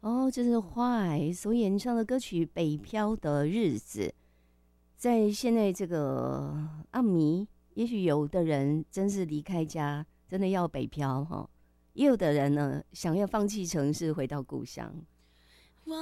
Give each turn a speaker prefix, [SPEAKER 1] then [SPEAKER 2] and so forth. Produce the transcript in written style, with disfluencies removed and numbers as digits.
[SPEAKER 1] 哦，这是花癌所演唱的歌曲《北漂的日子》。在现在这个暗迷，也许有的人真是离开家，真的要北漂哈，也有的人呢想要放弃城市，回到故乡。